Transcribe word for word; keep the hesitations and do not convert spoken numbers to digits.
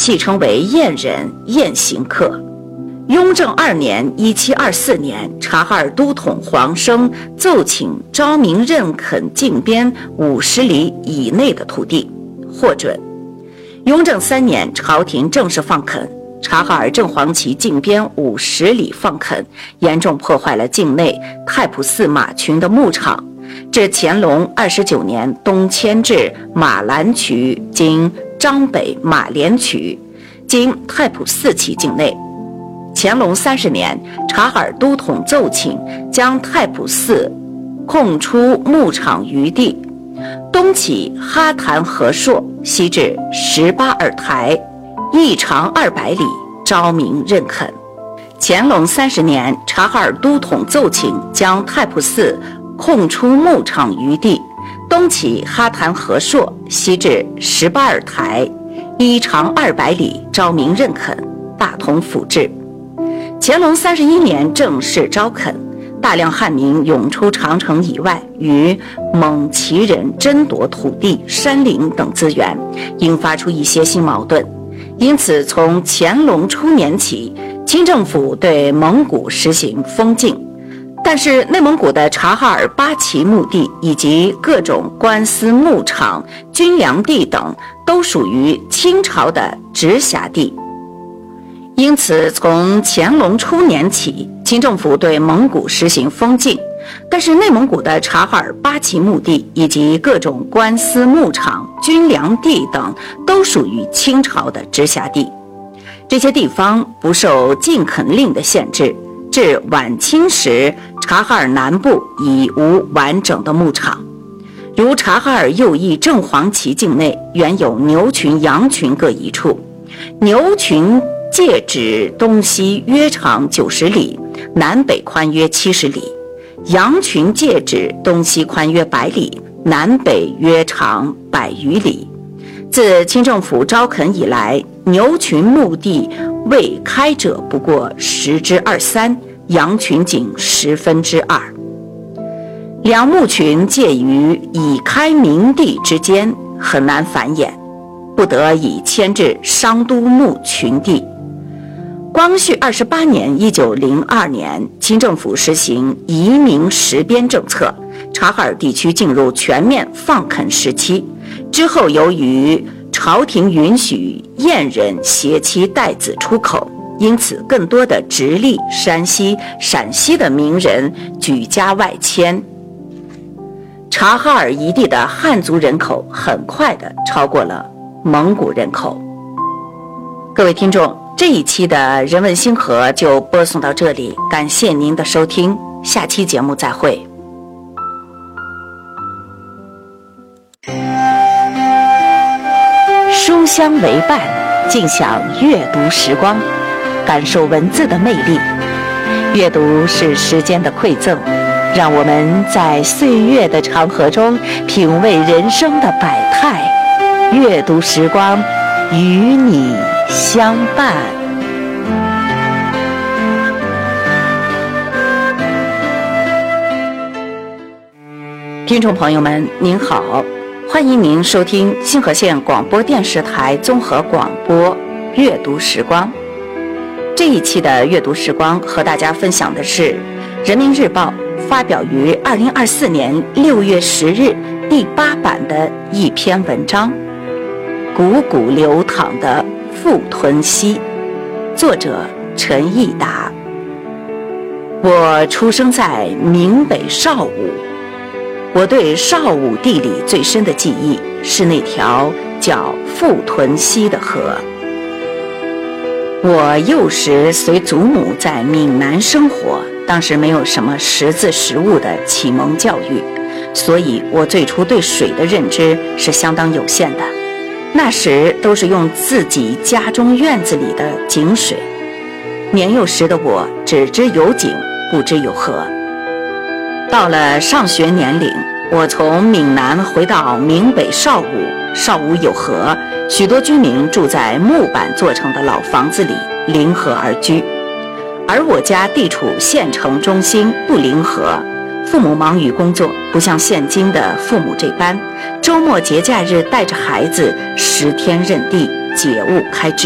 戏称为燕人、燕行客。雍正二年一七二四年，察哈尔都统黄生奏请昭明认垦境边五十里以内的土地，获准。雍正三年，朝廷正式放垦。察哈尔正黄旗境边五十里放垦，严重破坏了境内太仆寺马群的牧场。至乾隆二十九年，东迁至马兰渠（今张北马连渠），经太仆寺旗境内。乾隆三十年，察哈尔都统奏请将太仆寺空出牧场余地，东起哈坛河朔，西至十八尔台，一长二百里，昭明认垦。乾隆三十年，察哈尔都统奏请将太仆寺空出牧场余地，东起哈坛河朔，西至十八尔台，一长二百里，昭明认垦，大同府治。乾隆三十一年正式招垦，大量汉民涌出长城以外，与蒙旗人争夺土地、山林等资源，引发出一些新矛盾。因此，从乾隆初年起，清政府对蒙古实行封禁，但是内蒙古的察哈尔八旗墓地以及各种官司牧场、军粮地等都属于清朝的直辖地。因此，从乾隆初年起，清政府对蒙古实行封禁，但是内蒙古的察哈尔八旗墓地以及各种官司牧场、军粮地等都属于清朝的直辖地。这些地方不受禁垦令的限制，至晚清时，察哈尔南部已无完整的牧场。如察哈尔右翼正黄旗境内原有牛群、羊群各一处，牛群界指东西约长九十里，南北宽约七十里；羊群界指东西宽约百里，南北约长百余里。自清政府招垦以来，牛群墓地未开者不过十之二三，羊群仅十分之二。两牧群介于已开明地之间，很难繁衍，不得已迁至商都牧群地。光绪二十八年（一九零二年），清政府实行移民实边政策，察哈尔地区进入全面放垦时期。之后，由于朝廷允许燕人携妻带子出口，因此更多的直隶、山西、陕西的名人举家外迁。察哈尔一地的汉族人口很快地超过了蒙古人口。各位听众，这一期的人文星河就播送到这里，感谢您的收听，下期节目再会。书香为伴，尽享阅读时光，感受文字的魅力。阅读是时间的馈赠，让我们在岁月的长河中品味人生的百态。阅读时光，与你相伴。听众朋友们，您好，欢迎您收听星河县广播电视台综合广播阅读时光。这一期的阅读时光和大家分享的是人民日报发表于二零二四年六月十日第八版的一篇文章，汩汩流淌的富屯溪，作者陈义达。我出生在闽北邵武，我对邵武地理最深的记忆是那条叫富屯溪的河。我幼时随祖母在闽南生活，当时没有什么识字识物的启蒙教育，所以我最初对水的认知是相当有限的。那时都是用自己家中院子里的井水。年幼时的我只知有井，不知有河。到了上学年龄，我从闽南回到闽北邵武，邵武有河，许多居民住在木板做成的老房子里，临河而居。而我家地处县城中心，不临河，父母忙于工作，不像现今的父母这般，周末节假日带着孩子十天任地，解物开支。